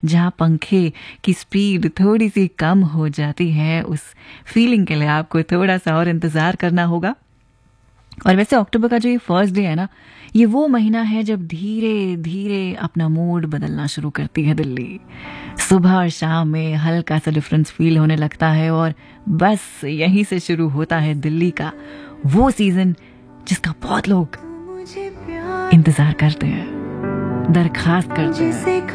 जहाँ पंखे की स्पीड थोड़ी सी कम हो जाती है, उस फीलिंग के लिए आपको थोड़ा सा और इंतज़ार करना होगा। और वैसे अक्टूबर का जो ये फर्स्ट डे है ना, ये वो महीना है जब धीरे धीरे अपना मूड बदलना शुरू करती है दिल्ली। सुबह और शाम में हल्का सा डिफरेंस फील होने लगता है और बस यहीं से शुरू होता है दिल्ली का वो सीजन जिसका बहुत लोग इंतजार करते हैं, दरखास्त करते हैं।